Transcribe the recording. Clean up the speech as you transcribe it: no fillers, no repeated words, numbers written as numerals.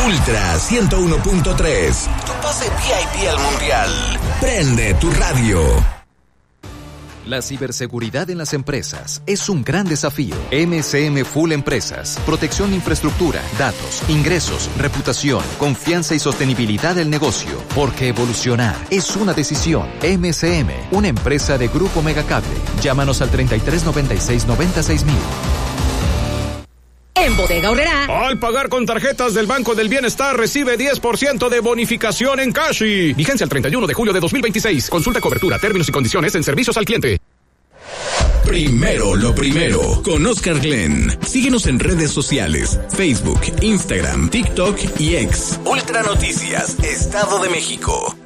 Ultra 101.3. Tu pase VIP al Mundial. Prende tu radio. La ciberseguridad en las empresas es un gran desafío. MCM Full Empresas. Protección de infraestructura, datos, ingresos, reputación, confianza y sostenibilidad del negocio. Porque evolucionar es una decisión. MCM, una empresa de Grupo Megacable. Llámanos al 3396-96000. En Bodega Aurrerá, al pagar con tarjetas del Banco del Bienestar, recibe 10% de bonificación en Cashi. Vigencia el 31 de julio de 2026. Consulta cobertura, términos y condiciones en servicios al cliente. Primero lo primero, con Oscar Glenn. Síguenos en redes sociales, Facebook, Instagram, TikTok y X. Ultra Noticias, Estado de México.